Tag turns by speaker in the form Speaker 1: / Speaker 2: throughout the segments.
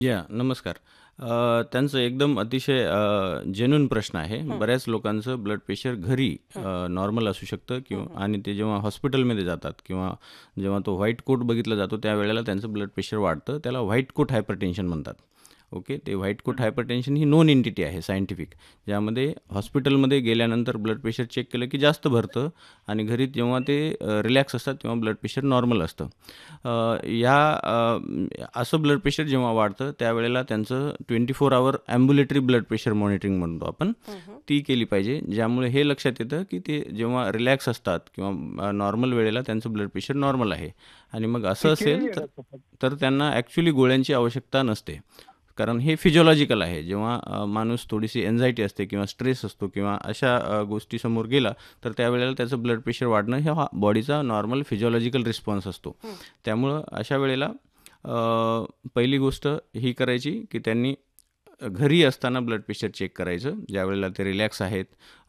Speaker 1: नमस्कार. त्यांचं एकदम अतिशय जेन्युइन प्रश्न आहे. बऱ्याच लोकांचं ब्लड प्रेशर घरी
Speaker 2: हं,
Speaker 1: नॉर्मल असू शकतं
Speaker 2: हं,
Speaker 1: किंवा
Speaker 2: हं.
Speaker 1: आणि ते जेव्हा हॉस्पिटलमध्ये जातात किंवा जेव्हा तो व्हाईट कोट बघितला जातो त्यावेळेला त्यांचं ब्लड प्रेशर वाढतं. त्याला व्हाईट कोट हायपरटेन्शन म्हणतात. ओके. ते व्हाईट कोट हायपरटेन्शन ही नोन एंटिटी आहे सायंटिफिक. ज्यामध्ये हॉस्पिटलमध्ये गेल्यानंतर ब्लड प्रेशर चेक केलं की जास्त भरतं आणि घरी जेव्हा ते रिलॅक्स असतात तेव्हा ब्लड प्रेशर नॉर्मल असतं. असं ब्लड प्रेशर जेव्हा वाढतं त्यावेळेला त्यांचं 24 आवर ॲम्ब्युलेटरी ब्लड प्रेशर मॉनिटरिंग म्हणतो आपण,
Speaker 2: हं, हं.
Speaker 1: ती केली पाहिजे. ज्यामुळे हे लक्षात येतं की ते जेव्हा रिलॅक्स असतात किंवा नॉर्मल वेळेला त्यांचं ब्लड प्रेशर नॉर्मल आहे. आणि मग
Speaker 3: ती
Speaker 1: असं असेल
Speaker 3: केलेली आहे
Speaker 1: तर
Speaker 3: डॉक्टर साहेब.
Speaker 1: तर त्यांना ॲक्च्युली गोळ्यांची आवश्यकता नसते. कारण हे फिजिओलॉजिकल आहे. जेव्हा माणूस थोडीशी एन्झायटी असते किंवा स्ट्रेस असतो किंवा अशा गोष्टीसमोर गेला तर त्यावेळेला त्याचं ब्लड प्रेशर वाढणं हा बॉडीचा नॉर्मल फिजिओलॉजिकल रिस्पॉन्स असतो.
Speaker 2: हं.
Speaker 1: त्यामुळं अशा वेळेला पहिली गोष्ट ही करायची की त्यांनी घरी असताना ब्लड प्रेशर चेक करायचं. ज्यावेळेला ते रिलॅक्स आहेत,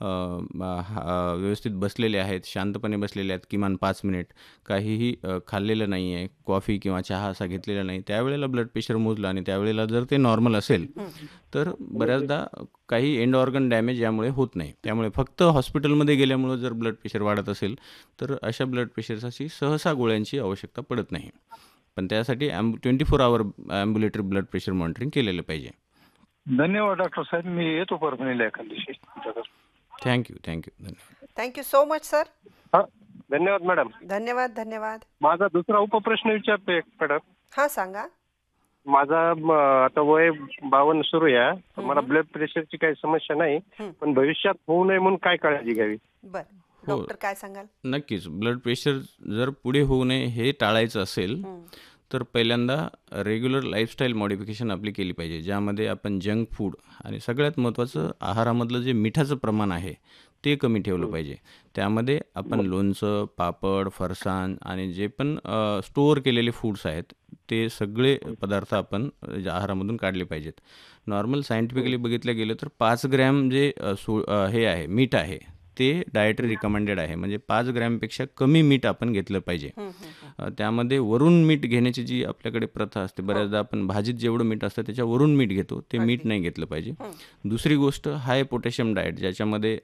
Speaker 1: व्यवस्थित बसलेले आहेत, शांतपणे बसलेले आहेत किमान 5 मिनिट, काहीही खाल्लेलं नाही आहे, कॉफी किंवा चहा असा घेतलेला नाही, त्यावेळेला ब्लड प्रेशर मोजलं आणि त्यावेळेला जर ते नॉर्मल असेल
Speaker 2: हं.
Speaker 1: तर बऱ्याचदा काही एंड ऑर्गन डॅमेज यामुळे होत नाही. त्यामुळे फक्त हॉस्पिटलमध्ये गेल्यामुळं जर ब्लड प्रेशर वाढत असेल तर अशा ब्लड प्रेशरसाठी सहसा गोळ्यांची आवश्यकता पडत नाही. पण त्यासाठी 24 आवर ॲम्ब्युलेटरी ब्लड प्रेशर मॉनिटरिंग केलेलं पाहिजे.
Speaker 3: धन्यवाद डॉक्टर साहेब. मी येतो परभणीला एखाद दिवशी तुमच्याकडे.
Speaker 1: थँक्यू. धन्यवाद.
Speaker 2: Thank you so much sir.
Speaker 3: हा, धन्यवाद मॅडम.
Speaker 2: धन्यवाद, धन्यवाद.
Speaker 3: माझा दुसरा उपप्रश्न विचारतो एक मॅडम.
Speaker 2: हां, सांगा.
Speaker 3: माझा आता वय 52 सुरू आहे.
Speaker 2: हं,
Speaker 3: मला
Speaker 2: हं.
Speaker 3: ब्लड प्रेशरची काही समस्या नाही,
Speaker 2: हं.
Speaker 3: पण भविष्यात होऊ नये म्हणून काय काळजी घ्यावी?
Speaker 2: बरं.
Speaker 1: हो,
Speaker 2: डॉक्टर काय सांगाल?
Speaker 1: नक्कीच. ब्लड प्रेशर जर पुढे होऊ नये हे टाळायचं असेल
Speaker 2: हं.
Speaker 1: तर पहिल्यांदा रेग्युलर लाईफस्टाईल मॉडिफिकेशन आपली केली पाहिजे. ज्यामध्ये आपण जंक फूड आणि सगळ्यात महत्त्वाचं आहारामधलं जे मिठाचं प्रमाण आहे ते कमी ठेवलं पाहिजे. त्यामध्ये आपण लोणचं, पापड, फरसाण आणि जे पण स्टोअर केलेले फूड्स आहेत ते सगळे पदार्थ आपण आहारामधून काढले पाहिजेत. नॉर्मल सायंटिफिकली बघितलं गेलं तर 5 ग्रॅम जे हे आहे मीठ आहे ते डायटरी रिकमेंडेड आहे. म्हणजे 5 ग्रॅमपेक्षा कमी मीठ आपण घेतलं पाहिजे.
Speaker 2: हं, हं, हं.
Speaker 1: त्यामध्ये वरून मीठ घेण्याची जी आपल्याकडे प्रथा असते,
Speaker 2: हो.
Speaker 1: बऱ्याचदा आपण भाजीत जेवढं मीठ असतं त्याच्या वरून मीठ घेतो, ते मीठ
Speaker 2: अगदी.
Speaker 1: नाही घेतलं पाहिजे.
Speaker 2: हं.
Speaker 1: दुसरी गोष्ट हाय पोटॅशियम डाएट, ज्याच्यामध्ये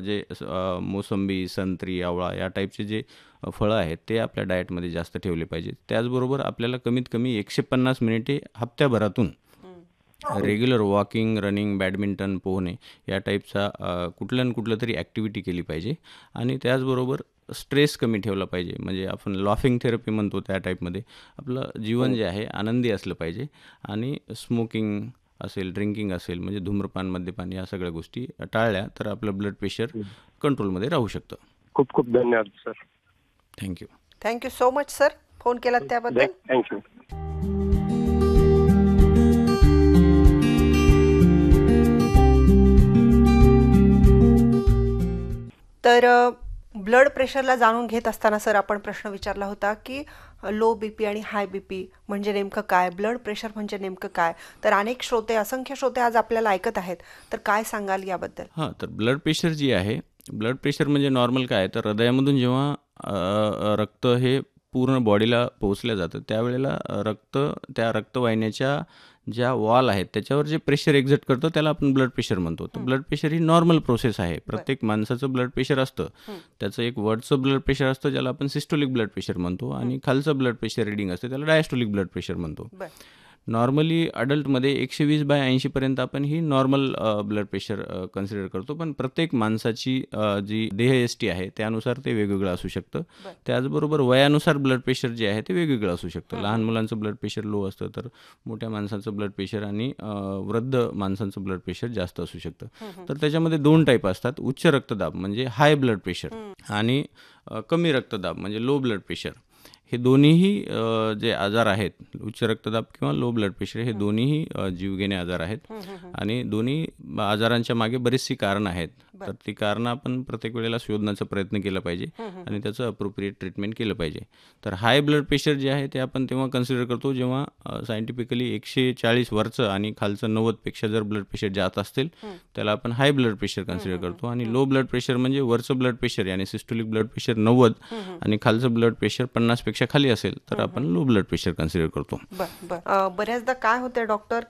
Speaker 1: मोसंबी, संत्री, आवळा या टाईपचे जे फळं आहेत ते आपल्या डाएटमध्ये जास्त ठेवले पाहिजेत. त्याचबरोबर आपल्याला कमीत कमी 150 मिनिटे हप्त्याभरातून
Speaker 2: हं.
Speaker 1: रेग्युलर वॉकिंग, रनिंग, बॅडमिंटन, पोहणे या टाईपचा कुठलं ना कुठलं तरी ॲक्टिव्हिटी केली पाहिजे. आणि त्याचबरोबर स्ट्रेस कमी ठेवला पाहिजे. म्हणजे आपण लाफिंग थेरपी म्हणतो त्या टाईपमध्ये आपलं जीवन जे आहे आनंदी असलं पाहिजे. आणि स्मोकिंग असेल, ड्रिंकिंग असेल, म्हणजे धूम्रपान, मद्यपान या सगळ्या गोष्टी टाळल्या तर आपलं ब्लड प्रेशर कंट्रोलमध्ये राहू शकतं.
Speaker 3: खूप खूप धन्यवाद sir.
Speaker 1: Thank you.
Speaker 2: Thank you so much sir. Phone केलात त्याबद्दल.
Speaker 3: थँक्यू.
Speaker 2: तर ब्लड प्रेशरला जाणून घेत असताना सर आपण प्रश्न विचारला होता की लो बीपी आणि हाय बीपी म्हणजे नेमकं काय, ब्लड प्रेशर म्हणजे नेमकं काय. तर अनेक श्रोते, असंख्य श्रोते आज आपल्याला ऐकत आहेत. तर काय सांगाल याबद्दल?
Speaker 1: तर ब्लड प्रेशर जी आहे, ब्लड प्रेशर म्हणजे नॉर्मल काय तर हृदयामधून जेव्हा रक्त हे पूर्ण बॉडीला पोहोचलं जातं त्यावेळेला त्या रक्तवाहिन्याच्या ज्या वॉल आहेत त्याच्यावर जे प्रेशर एक्झर्ट करतं त्याला आपण ब्लड प्रेशर म्हणतो. तर ब्लड प्रेशर ही नॉर्मल प्रोसेस आहे. प्रत्येक माणसाचं ब्लड प्रेशर असतं. त्याचं एक वरचं ब्लड प्रेशर असतं ज्याला आपण सिस्टोलिक ब्लड प्रेशर म्हणतो आणि खालचं ब्लड प्रेशर रिडिंग असतं त्याला डायस्टोलिक ब्लड प्रेशर म्हणतो.
Speaker 2: बरं.
Speaker 1: नॉर्मली अडल्टमध्ये 120/80 पर्यंत आपण ही नॉर्मल ब्लड प्रेशर कन्सिडर करतो. पण प्रत्येक माणसाची जी देहयष्टी आहे त्यानुसार ते वेगवेगळं असू शकतं.
Speaker 2: बरं.
Speaker 1: त्याचबरोबर वयानुसार ब्लड प्रेशर जे आहे ते वेगवेगळं असू शकतं. लहान मुलांचं ब्लड प्रेशर लो असतं तर मोठ्या माणसांचं ब्लड प्रेशर आणि वृद्ध माणसांचं ब्लड प्रेशर जास्त असू शकतं. तर त्याच्यामध्ये 2 टाईप असतात. उच्च रक्तदाब म्हणजे हाय ब्लड प्रेशर आणि कमी रक्तदाब म्हणजे लो ब्लड प्रेशर. हे दोन्हीही जे आजार आहेत, उच्च रक्तदाब किंवा लो ब्लड प्रेशर, हे दोन्हीही जीवघेणे आजार आहेत. आणि दोन्ही आजारांच्या मागे बरीचशी कारणं आहेत. तर ती कारणं आपण प्रत्येक वेळेला शोधण्याचा प्रयत्न केला पाहिजे आणि त्याचं अप्रोप्रिएट ट्रीटमेंट केलं पाहिजे. तर हाय ब्लड प्रेशर जे आहे ते आपण तेव्हा कन्सिडर करतो जेव्हा सायंटिफिकली 140 वरचं आणि खालचं 90पेक्षा जर ब्लड प्रेशर जात असतील त्याला आपण हाय ब्लड प्रेशर कन्सिडर करतो. आणि लो ब्लड प्रेशर म्हणजे वरचं ब्लड प्रेशर यानी सिस्टोलिक ब्लड प्रेशर 90 आणि खालचं ब्लड प्रेशर 50पेक्षा खाली असेल तर आपण लो ब्लड प्रेशर कन्सिडर करतो.
Speaker 2: बरं बरं. बऱ्याचदा काय होते डॉक्टर